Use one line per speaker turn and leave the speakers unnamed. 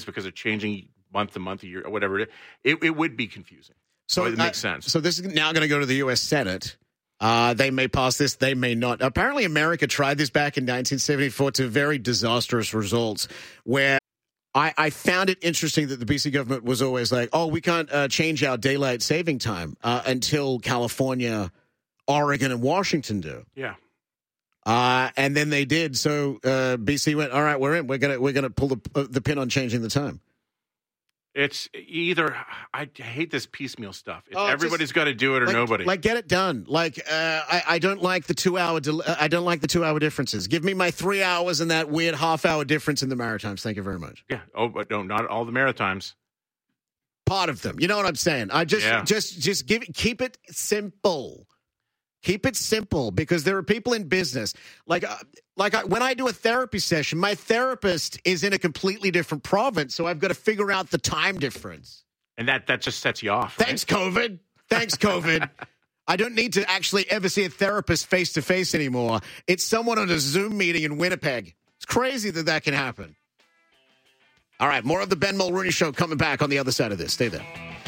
because of changing month to month, a year, or whatever it would be confusing. So it makes sense.
So this is now going to go to the U.S. Senate. They may pass this. They may not. Apparently, America tried this back in 1974 to very disastrous results where I found it interesting that the BC government was always like, oh, we can't change our daylight saving time until California, Oregon, and Washington do.
Yeah.
And then they did. So BC went, all right, we're in. We're gonna pull the pin on changing the time.
It's either I hate this piecemeal stuff. Everybody's got to do it or nobody.
Like, get it done. Like, I don't like the 2 hour. I don't like the 2 hour differences. Give me my 3 hours and that weird half-hour difference in the Maritimes. Thank you very much.
Yeah. Oh, but no, not all the Maritimes.
Part of them. You know what I'm saying? Just keep it simple. Keep it simple because there are people in business. When I do a therapy session, my therapist is in a completely different province, so I've got to figure out the time difference.
And that just sets you off.
Thanks, COVID. Thanks, COVID. I don't need to actually ever see a therapist face-to-face anymore. It's someone on a Zoom meeting in Winnipeg. It's crazy that can happen. All right, more of the Ben Mulrooney Show coming back on the other side of this. Stay there.